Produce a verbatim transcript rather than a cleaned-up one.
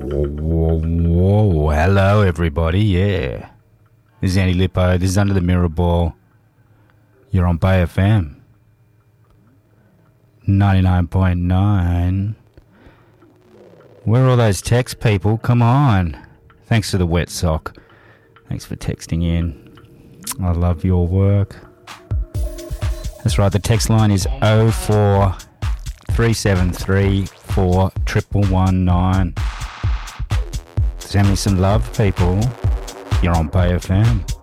Whoa, whoa, hello everybody, yeah. This is Andy Lippo, this is Under the Mirror Ball. You're on Bay F M. ninety-nine point nine. Where are all those text people? Come on. Thanks to the wet sock. Thanks for texting in. I love your work. That's right, the text line is oh four three seven three four one one one nine. Send me some love, people. You're on Bay F M.